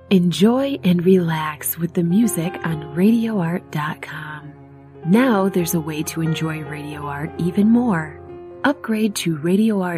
Enjoy and relax with the music on RadioArt.com. Now there's a way to enjoy Radio Art even more. Upgrade to RadioArt